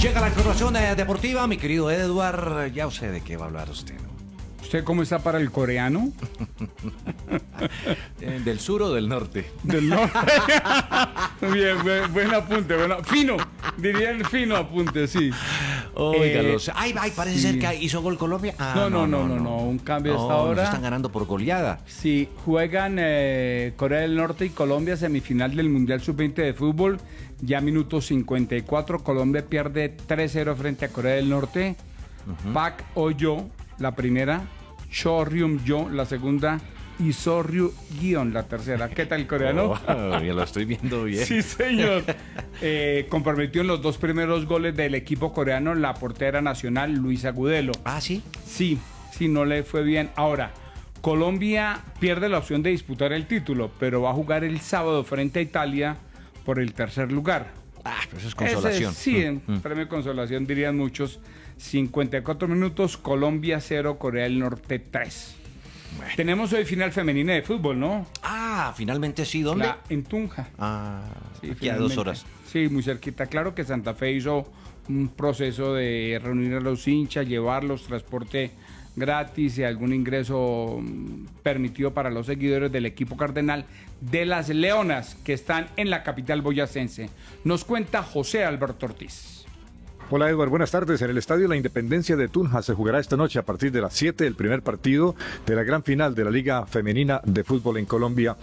Llega la información deportiva, mi querido Edward. Ya sé de qué va a hablar usted, ¿no? ¿Usted cómo está para el coreano? ¿Del sur o del norte? Del norte. Bien, buen apunte, bueno, fino, dirían fino apunte, sí. Óigalos. Ay, parece sí. ser que hizo gol Colombia. No, un cambio hasta ahora. Nos están ganando por goleada. Sí, juegan Corea del Norte y Colombia, semifinal del Mundial Sub-20 de fútbol. Ya minuto 54, Colombia pierde 3-0 frente a Corea del Norte. Pak Oh-yo, la primera, Cho Ryum-yo, la segunda, y So Ryu-gion, la tercera. ¿Qué tal el coreano? Ya lo estoy viendo bien. Sí, señor. Comprometió en los dos primeros goles del equipo coreano la portera nacional, Luisa Agudelo. Ah, ¿sí? Sí, no le fue bien. Ahora, Colombia pierde la opción de disputar el título, pero va a jugar el sábado frente a Italia por el tercer lugar. Ah, pero eso es consolación. Premio de consolación dirían muchos. 54 minutos, Colombia 0, Corea del Norte 3. Bueno. Tenemos hoy final femenina de fútbol, ¿no? Ah, finalmente sí, ¿dónde? En Tunja. Ah, sí, aquí a 2 horas. Sí, muy cerquita. Claro que Santa Fe hizo un proceso de reunir a los hinchas, llevarlos, transporte gratis y algún ingreso permitido para los seguidores del equipo cardenal de las Leonas, que están en la capital boyacense. Nos cuenta José Alberto Ortiz. Hola Edward, buenas tardes. En el Estadio La Independencia de Tunja se jugará esta noche a partir de las 7 el primer partido de la gran final de la Liga Femenina de Fútbol en Colombia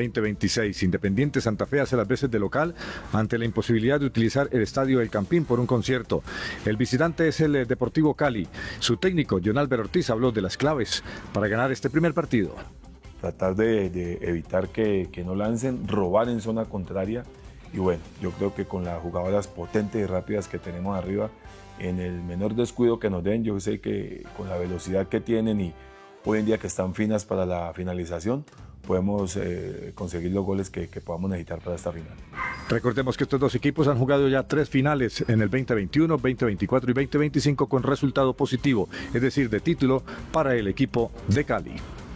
2026. Independiente Santa Fe hace las veces de local ante la imposibilidad de utilizar el Estadio El Campín por un concierto. El visitante es el Deportivo Cali. Su técnico, John Álvaro Ortiz, habló de las claves para ganar este primer partido. Tratar de evitar que no lancen, robar en zona contraria. Y bueno, yo creo que con las jugadoras potentes y rápidas que tenemos arriba, en el menor descuido que nos den, yo sé que con la velocidad que tienen y hoy en día que están finas para la finalización, podemos conseguir los goles que podamos necesitar para esta final. Recordemos que estos dos equipos han jugado ya 3 finales en el 2021, 2024 y 2025 con resultado positivo, es decir, de título para el equipo de Cali.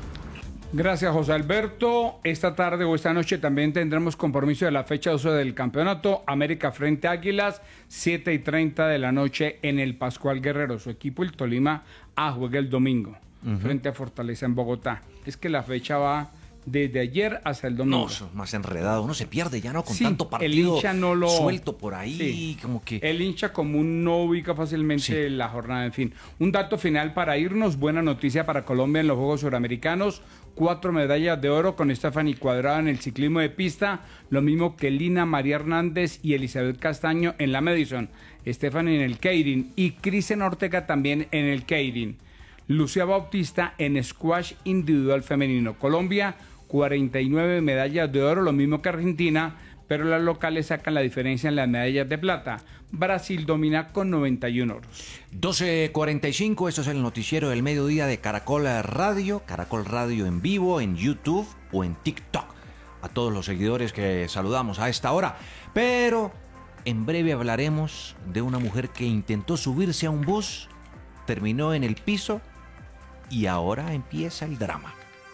Gracias, José Alberto. Esta tarde o esta noche también tendremos compromiso de la fecha 12 del campeonato. América frente a Águilas, 7:30 de la noche en el Pascual Guerrero. Su equipo, el Tolima, juega el domingo frente a Fortaleza en Bogotá. Es que la fecha va desde ayer hasta el domingo. No, más enredado. Uno se pierde ya, ¿no? Con sí, tanto partido el hincha no lo suelto por ahí, sí, como que... El hincha común no ubica fácilmente la jornada, en fin. Un dato final para irnos, buena noticia para Colombia en los Juegos Suramericanos, 4 medallas de oro con Stephanie Cuadrado en el ciclismo de pista, lo mismo que Lina María Hernández y Elizabeth Castaño en la Madison, Stephanie en el Keirin y Kristen Ortega también en el Keirin. Lucía Bautista en squash individual femenino. Colombia, 49 medallas de oro, lo mismo que Argentina, pero las locales sacan la diferencia en las medallas de plata. Brasil domina con 91 oros. 12:45, esto es el noticiero del mediodía de Caracol Radio en vivo, en YouTube o en TikTok. A todos los seguidores que saludamos a esta hora. Pero en breve hablaremos de una mujer que intentó subirse a un bus, terminó en el piso y ahora empieza el drama.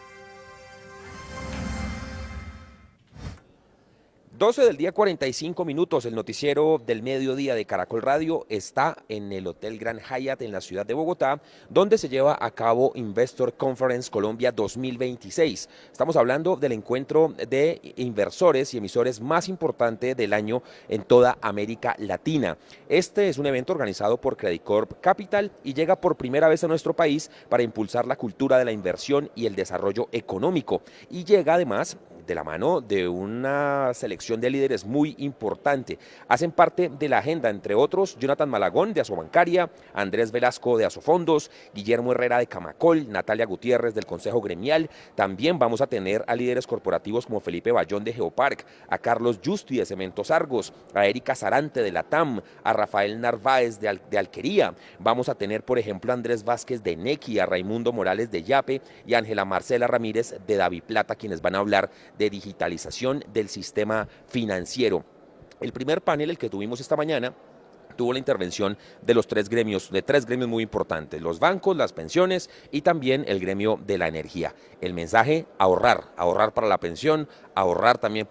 12 del día 45 minutos, el noticiero del mediodía de Caracol Radio está en el Hotel Grand Hyatt en la ciudad de Bogotá, donde se lleva a cabo Investor Conference Colombia 2026. Estamos hablando del encuentro de inversores y emisores más importante del año en toda América Latina. Este es un evento organizado por Credit Corp Capital y llega por primera vez a nuestro país para impulsar la cultura de la inversión y el desarrollo económico. Y llega además de la mano de una selección de líderes muy importante. Hacen parte de la agenda, entre otros, Jonathan Malagón de Asobancaria, Andrés Velasco de Asofondos, Guillermo Herrera de Camacol, Natalia Gutiérrez del Consejo Gremial. También vamos a tener a líderes corporativos como Felipe Bayón de Geopark, a Carlos Justi de Cementos Argos, a Erika Sarante de la TAM, a Rafael Narváez de Alquería. Vamos a tener, por ejemplo, a Andrés Vázquez de Nequi, a Raimundo Morales de Yape y a Ángela Marcela Ramírez de Daviplata, quienes van a hablar de digitalización del sistema financiero. El primer panel, el que tuvimos esta mañana, tuvo la intervención de los tres gremios muy importantes, los bancos, las pensiones y también el gremio de la energía. El mensaje: ahorrar para la pensión, ahorrar también